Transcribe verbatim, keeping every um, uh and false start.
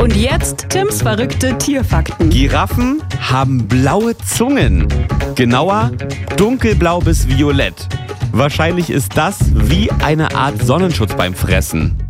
Und jetzt Tims verrückte Tierfakten. Giraffen haben blaue Zungen. Genauer, dunkelblau bis violett. Wahrscheinlich ist das wie eine Art Sonnenschutz beim Fressen.